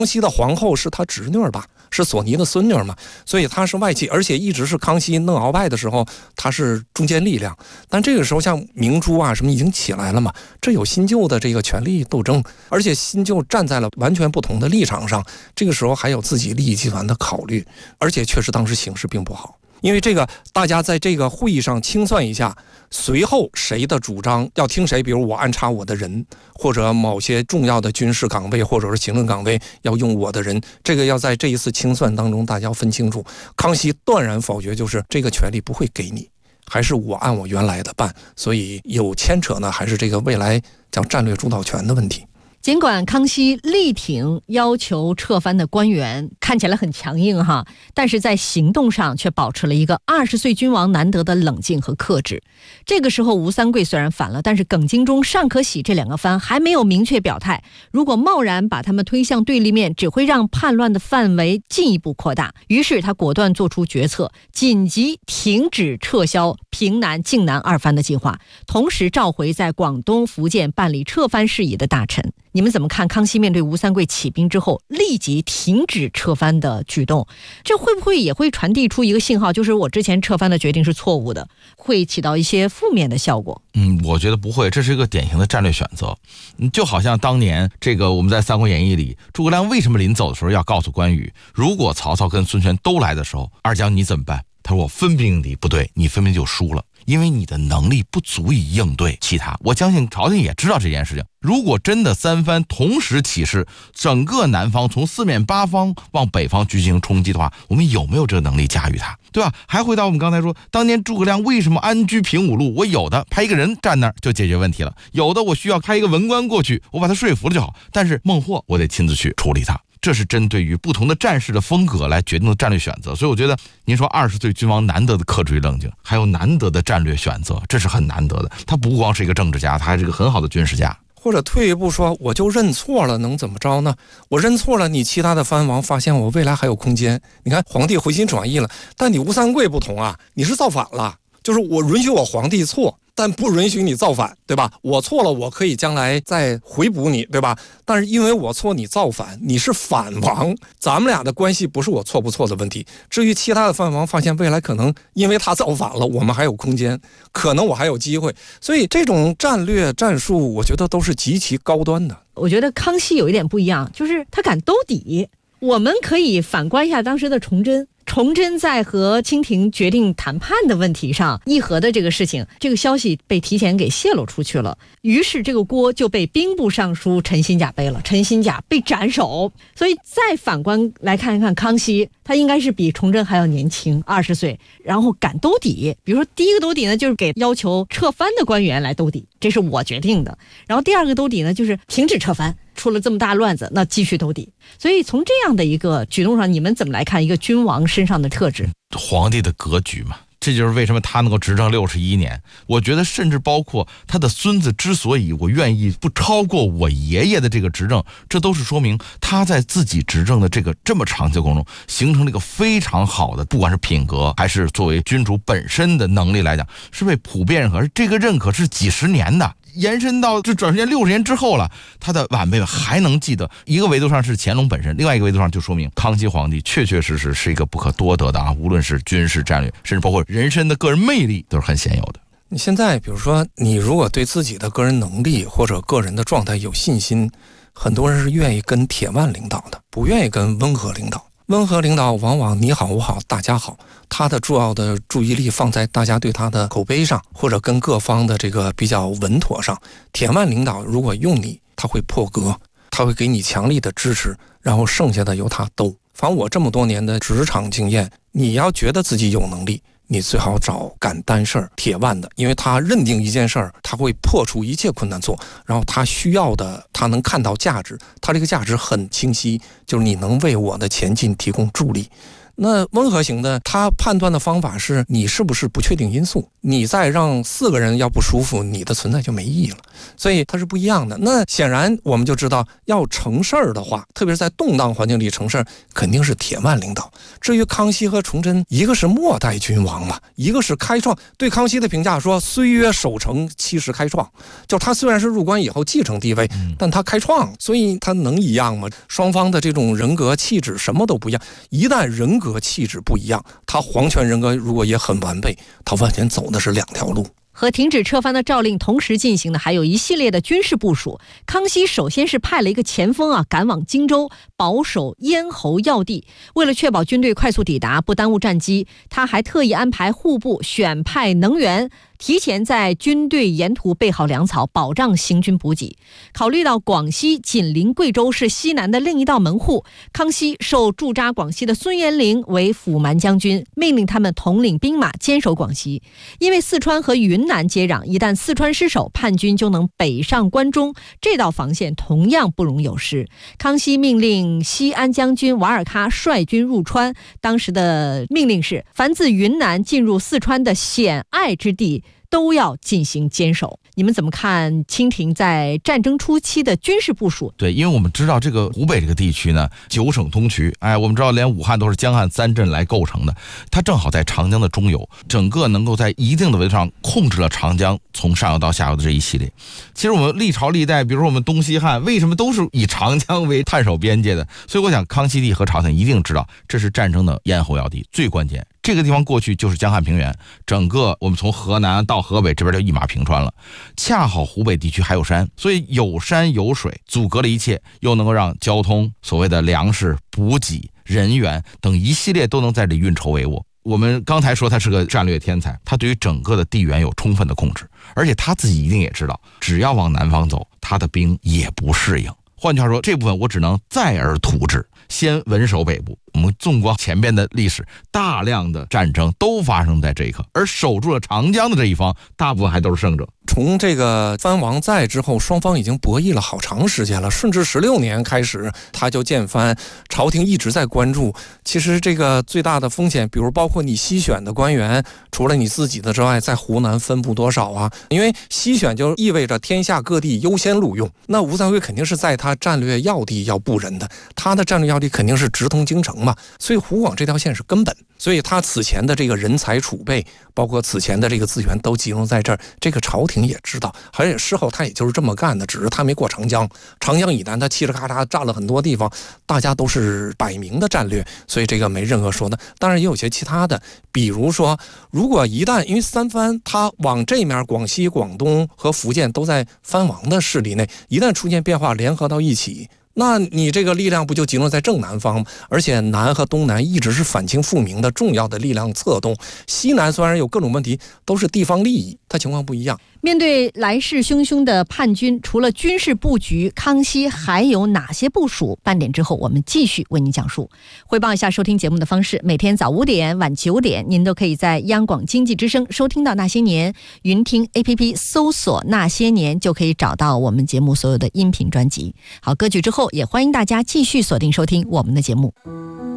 康熙的皇后是他侄女吧，是索尼的孙女嘛，所以他是外戚，而且一直是康熙弄鳌拜的时候，他是中坚力量。但这个时候像明珠啊什么已经起来了嘛，这有新旧的这个权力斗争，而且新旧站在了完全不同的立场上，这个时候还有自己利益集团的考虑，而且确实当时形势并不好。因为这个大家在这个会议上清算一下，随后谁的主张要听谁，比如我安插我的人，或者某些重要的军事岗位或者是行政岗位要用我的人，这个要在这一次清算当中大家要分清楚。康熙断然否决，就是这个权利不会给你，还是我按我原来的办，所以有牵扯呢，还是这个未来讲战略主导权的问题。 尽管康熙力挺要求撤藩的官员，看起来很强硬哈，但是在行动上却保持了一个20岁君王难得的冷静和克制。这个时候吴三桂虽然反了，但是耿精忠、尚可喜这两个藩还没有明确表态，如果贸然把他们推向对立面，只会让叛乱的范围进一步扩大。于是他果断做出决策，紧急停止撤销平南、靖南2藩的计划，同时召回在广东、福建办理撤藩事宜的大臣。你们怎么看康熙面对吴三桂起兵之后立即停止撤藩的举动？这会不会也会传递出一个信号，就是我之前撤藩的决定是错误的，会起到一些负面的效果？ 我觉得不会，这是一个典型的战略选择。就好像当年这个我们在《三国演义》里，诸葛亮为什么临走的时候要告诉关羽，如果曹操跟孙权都来的时候，二将你怎么办？他说我分兵离不对，你分兵就输了，因为你的能力不足以应对其他。我相信朝廷也知道这件事情。如果真的3藩同时起事，整个南方从4面8方往北方进行冲击的话，我们有没有这个能力驾驭它，对吧？还回到我们刚才说，当年诸葛亮为什么安居平五路？我有的派一个人站那儿就解决问题了，有的我需要派一个文官过去，我把他说服了就好。但是孟获我得亲自去处理他。这是针对于不同的战士的风格来决定的战略选择。所以我觉得您说20岁君王难得的克制与冷静，还有难得的战略选择，这是很难得的。他不光是一个政治家，他还是一个很好的军事家。 或者退一步说，我就认错了，能怎么着呢？我认错了，你其他的藩王发现我未来还有空间。你看皇帝回心转意了，但你吴三桂不同啊，你是造反了，就是我允许我皇帝错，但不允许你造反，对吧？我错了，我可以将来再回补你，对吧？但是因为我错你造反，你是反王，咱们俩的关系不是我错不错的问题。至于其他的藩王发现未来可能因为他造反了，我们还有空间，可能我还有机会，所以这种战略战术我觉得都是极其高端的。 我觉得康熙有一点不一样，就是他敢兜底。我们可以反观一下当时的崇祯，崇祯在和清廷决定谈判的问题上议和的这个事情，这个消息被提前给泄露出去了，于是这个锅就被兵部尚书陈新甲背了，陈新甲被斩首。所以再反观来看一看康熙，他应该是比崇祯还要年轻，20岁，然后敢兜底。比如说第一个兜底呢，就是给要求撤藩的官员来兜底，这是我决定的。然后第二个兜底呢，就是停止撤藩，出了这么大乱子，那继续兜底。所以从这样的一个举动上，你们怎么来看一个君王身上的特质？ 皇帝的格局嘛，这就是为什么他能够执政61年。我觉得甚至包括他的孙子之所以我愿意不超过我爷爷的这个执政，这都是说明他在自己执政的这么长期的过程中形成了一个非常好的，不管是品格还是作为君主本身的能力来讲，是被普遍认可。这个认可是几十年的，延伸到这转时间60年之后了，他的晚辈们还能记得。一个维度上是乾隆本身，另外一个维度上就说明康熙皇帝确确实实是一个不可多得的啊，无论是军事战略，甚至包括人身的个人魅力都是很鲜有的。 你现在比如说，你如果对自己的个人能力或者个人的状态有信心，很多人是愿意跟铁腕领导的，不愿意跟温和领导。温和领导往往你好我好大家好，他的主要的注意力放在大家对他的口碑上，或者跟各方的这个比较稳妥上。铁腕领导如果用你，他会破格，他会给你强力的支持，然后剩下的由他兜。反正我这么多年的职场经验，你要觉得自己有能力，你最好找敢担事儿铁腕的，因为他认定一件事儿，他会破除一切困难做，然后他需要的，他能看到价值，他这个价值很清晰，就是你能为我的前进提供助力。 那温和型的，他判断的方法是你是不是不确定因素，你再让4个人要不舒服，你的存在就没意义了。所以它是不一样的。那显然我们就知道，要成事儿的话，特别是在动荡环境里成事儿，肯定是铁腕领导。至于康熙和崇祯，一个是末代君王嘛，一个是开创。对康熙的评价说，虽曰守成，其实开创。就他虽然是入关以后继承帝位，但他开创，所以他能一样吗？双方的这种人格气质什么都不一样。一旦人格气质不一样，他皇权人格如果也很完备，他完全走的是2条路。 和停止撤藩的诏令同时进行的还有一系列的军事部署。康熙首先是派了一个前锋赶往荆州，保守咽喉要地。为了确保军队快速抵达，不耽误战机，他还特意安排户部选派能员，提前在军队沿途备好粮草，保障行军补给。考虑到广西紧邻贵州，是西南的另一道门户，康熙授驻扎广西的孙延龄为辅蛮将军，命令他们统领兵马坚守广西。因为四川和云南接壤，一旦四川失守，叛军就能北上关中，这道防线同样不容有失。康熙命令西安将军瓦尔喀率军入川，当时的命令是，凡自云南进入四川的险隘之地，都要进行坚守。你们怎么看清廷在战争初期的军事部署？ 对，因为我们知道这个湖北这个地区呢，9省通衢，我们知道连武汉都是江汉3镇来构成的，它正好在长江的中游，整个能够在一定的维度上控制了长江从上游到下游的这一系列。其实我们历朝历代，比如说我们东西汉，为什么都是以长江为探守边界的？所以我想康熙帝和朝廷一定知道，这是战争的咽喉要地，最关键。这个地方过去就是江汉平原，整个我们从河南到河北这边就一马平川了。恰好湖北地区还有山，所以有山有水，阻隔了一切，又能够让交通、所谓的粮食、补给、人员等一系列都能在这里运筹帷幄。我们刚才说他是个战略天才，他对于整个的地缘有充分的控制，而且他自己一定也知道，只要往南方走，他的兵也不适应。换句话说，这部分我只能再而图之，先稳守北部。我们纵观前边的历史，大量的战争都发生在这一刻，而守住了长江的这一方，大部分还都是胜者。 从这个藩王在之后，双方已经博弈了好长时间了。顺治16年开始，他就建藩，朝廷一直在关注。其实这个最大的风险，比如包括你西选的官员，除了你自己的之外，在湖南分布多少啊？因为西选就意味着天下各地优先录用，那吴三桂肯定是在他战略要地要布人的，他的战略要地肯定是直通京城嘛，所以湖广这条线是根本。所以他此前的这个人才储备，包括此前的这个资源都集中在这儿，这个朝廷也知道，而且事后他也就是这么干的，只是他没过长江，长江以南他嘁哩咔嚓占了很多地方，大家都是摆明的战略，所以这个没任何说的。当然也有些其他的，比如说如果一旦因为三藩他往这面广西、广东和福建都在藩王的势力内，一旦出现变化联合到一起，那你这个力量不就集中在正南方吗？而且南和东南一直是反清复明的重要的力量策动，西南虽然有各种问题，都是地方利益，它情况不一样。 面对来势汹汹的叛军，除了军事布局，康熙还有哪些部署？半点之后我们继续为您讲述。汇报一下收听节目的方式，每天早5点、晚9点，您都可以在央广经济之声收听到那些年，云听 APP 搜索那些年就可以找到我们节目所有的音频专辑。好，歌曲之后也欢迎大家继续锁定收听我们的节目。